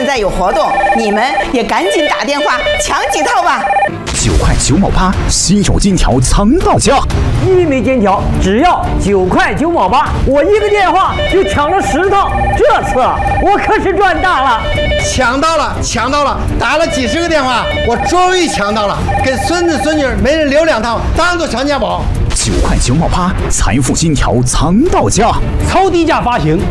在有活动，你们也赶紧打电话抢几套吧。 9块9毛8，稀有金条藏到家 ，1枚金条只要9块9毛8，我一个电话就抢了10套，这次我可是赚大了！ 抢到了，打了几10个电话，我终于抢到了，给孙子孙女每人留2套，当做传家宝。 9块9毛8，财富金条藏到家， 超低价发行。